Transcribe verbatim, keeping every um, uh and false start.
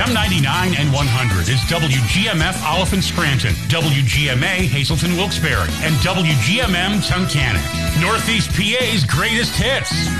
M ninety-nine and one hundred is W G M F Oliphant Scranton, W G M A Hazelton Wilkes-Barre, and W G M M Tunkhannock. Northeast P A's greatest hits.